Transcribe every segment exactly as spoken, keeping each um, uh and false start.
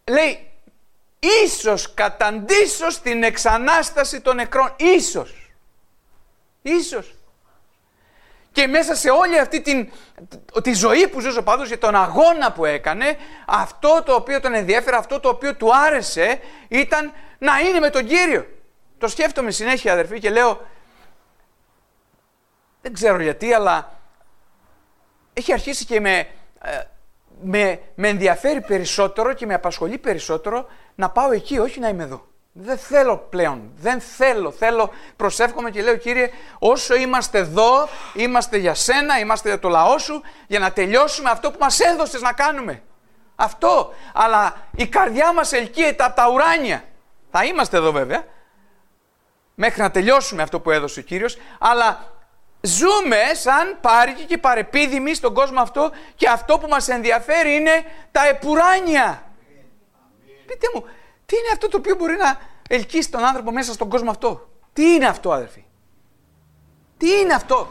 λέει, ίσως καταντήσω στην εξανάσταση των νεκρών. Ίσως. Ίσως. Και μέσα σε όλη αυτή την, τη ζωή που ζούσε ο Παύλος και τον αγώνα που έκανε, αυτό το οποίο τον ενδιέφερε, αυτό το οποίο του άρεσε, ήταν να είναι με τον Κύριο. Το σκέφτομαι συνέχεια, αδερφοί, και λέω, δεν ξέρω γιατί, αλλά έχει αρχίσει και με, με, με ενδιαφέρει περισσότερο και με απασχολεί περισσότερο να πάω εκεί, όχι να είμαι εδώ. Δεν θέλω πλέον, δεν θέλω, θέλω, προσεύχομαι και λέω, Κύριε, όσο είμαστε εδώ, είμαστε για σένα, είμαστε για το λαό σου, για να τελειώσουμε αυτό που μας έδωσες να κάνουμε. Αυτό, αλλά η καρδιά μας ελκύεται από τα ουράνια. Θα είμαστε εδώ βέβαια, μέχρι να τελειώσουμε αυτό που έδωσε ο Κύριος, αλλά ζούμε σαν πάρικοι και παρεπίδημοι στον κόσμο αυτό και αυτό που μας ενδιαφέρει είναι τα επουράνια. Πείτε μου, τι είναι αυτό το οποίο μπορεί να ελκύσει τον άνθρωπο μέσα στον κόσμο αυτό? Τι είναι αυτό, αδερφοί? Τι είναι αυτό?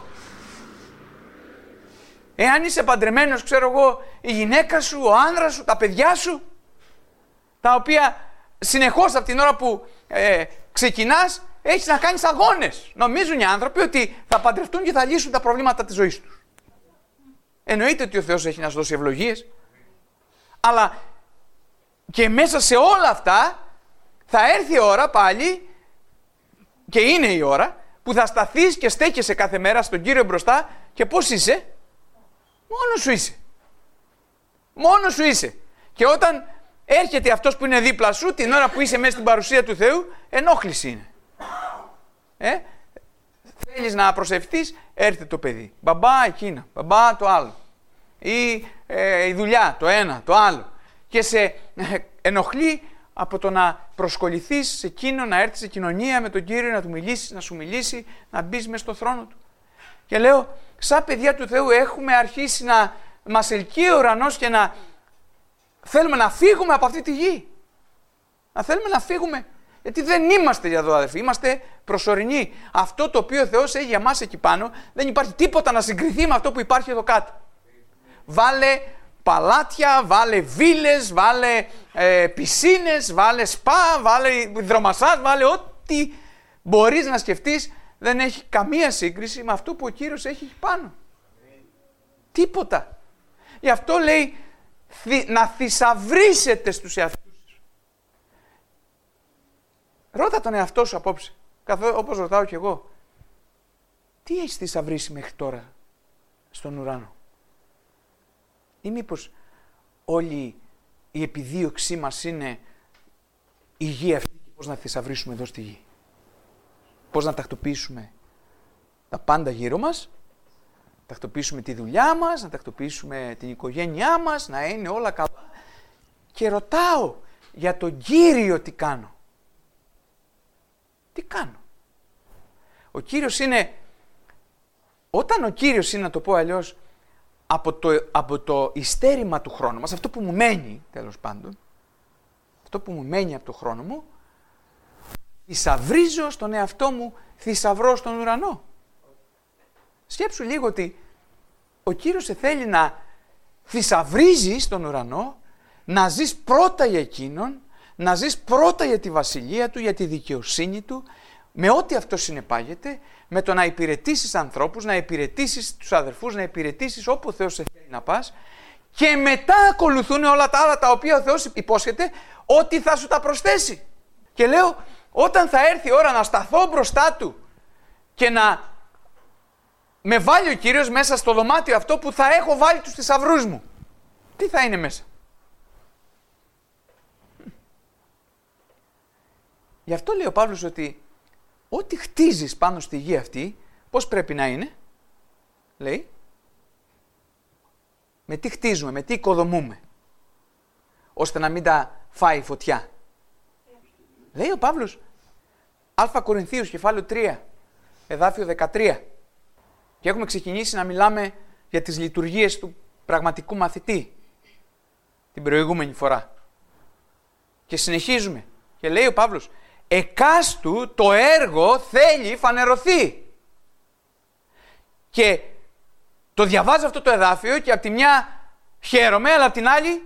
Εάν είσαι παντρεμένος, ξέρω εγώ, η γυναίκα σου, ο άνδρας σου, τα παιδιά σου, τα οποία συνεχώς από την ώρα που ε, ξεκινάς, έχεις να κάνεις αγώνες. Νομίζουν οι άνθρωποι ότι θα παντρευτούν και θα λύσουν τα προβλήματα της ζωής τους. Εννοείται ότι ο Θεός έχει να σου δώσει ευλογίες, αλλά και μέσα σε όλα αυτά θα έρθει η ώρα πάλι, και είναι η ώρα, που θα σταθείς και στέκεσαι κάθε μέρα στον Κύριο μπροστά και πώς είσαι? Μόνος σου είσαι. Μόνος σου είσαι. Και όταν έρχεται αυτός που είναι δίπλα σου, την ώρα που είσαι μέσα στην παρουσία του Θεού, ενόχληση είναι. Ε? Θέλεις να προσευχηθείς, έρχεται το παιδί. Μπαμπά εκείνα, μπαμπά το άλλο. Ή ε, η δουλειά, το ένα, το άλλο. Και σε ε, ενοχλεί από το να προσκοληθείς σε εκείνο, να έρθεις σε κοινωνία με τον Κύριο, να του μιλήσεις, να σου μιλήσει, να μπεις μέσα στο θρόνο του. Και λέω, σαν παιδιά του Θεού έχουμε αρχίσει να μας ελκύει ο ουρανός και να θέλουμε να φύγουμε από αυτή τη γη. Να θέλουμε να φύγουμε. Γιατί δεν είμαστε για εδώ, αδερφοί, είμαστε προσωρινοί. Αυτό το οποίο ο Θεός έχει για μας εκεί πάνω, δεν υπάρχει τίποτα να συγκριθεί με αυτό που υπάρχει εδώ κάτω. Βάλε παλάτια, βάλε βίλες, βάλε ε, πισίνες, βάλε σπα, βάλε υδρομασάζ, βάλε ό,τι μπορείς να σκεφτείς, δεν έχει καμία σύγκριση με αυτό που ο Κύριος έχει εκεί πάνω. Τίποτα. Γι' αυτό λέει να θησαυρίσετε στους εαυτούς. Ρώτα τον εαυτό σου απόψε, καθώς, όπως ρωτάω κι εγώ. Τι έχεις θησαυρίσει μέχρι τώρα στον ουρανό? Ή μήπως όλη η επιδίωξή μας είναι η γη αυτή και πώς να θησαυρίσουμε εδώ στη γη? Πώς να τακτοποιήσουμε τα πάντα γύρω μας, να τακτοποιήσουμε τη δουλειά μας, να τακτοποιήσουμε την οικογένειά μας, να είναι όλα καλά. Και ρωτάω για τον Κύριο τι κάνω. Τι κάνω? Ο Κύριος είναι, όταν ο Κύριος είναι, να το πω αλλιώς, από το, από το ειστέρημα του χρόνου μας, αυτό που μου μένει τέλος πάντων, αυτό που μου μένει από το χρόνο μου, θησαυρίζω στον εαυτό μου θησαυρό στον ουρανό. Σκέψου λίγο ότι ο Κύριος σε θέλει να θησαυρίζεις στον ουρανό, να ζεις πρώτα για Εκείνον, να ζεις πρώτα για τη βασιλεία Του, για τη δικαιοσύνη Του, με ό,τι αυτό συνεπάγεται, με το να υπηρετήσεις ανθρώπους, να υπηρετήσεις τους αδερφούς, να υπηρετήσεις όπου ο Θεός σε θέλει να πας, και μετά ακολουθούν όλα τα άλλα τα οποία ο Θεός υπόσχεται ότι θα σου τα προσθέσει. Και λέω, όταν θα έρθει η ώρα να σταθώ μπροστά Του και να με βάλει ο Κύριος μέσα στο δωμάτιο αυτό που θα έχω βάλει τους θησαυρούς μου, τι θα είναι μέσα? Γι' αυτό λέει ο Παύλος ότι ό,τι χτίζεις πάνω στη γη αυτή, πώς πρέπει να είναι? Λέει, με τι χτίζουμε, με τι οικοδομούμε, ώστε να μην τα φάει η φωτιά. Λέει ο Παύλος, Α Κορινθίους κεφάλαιο τρία, εδάφιο δεκατρία. Και έχουμε ξεκινήσει να μιλάμε για τις λειτουργίες του πραγματικού μαθητή την προηγούμενη φορά. Και συνεχίζουμε. Και λέει ο Παύλος, εκάστου το έργο θέλει φανερωθεί. Και το διαβάζω αυτό το εδάφιο και από τη μια χαίρομαι, αλλά από την άλλη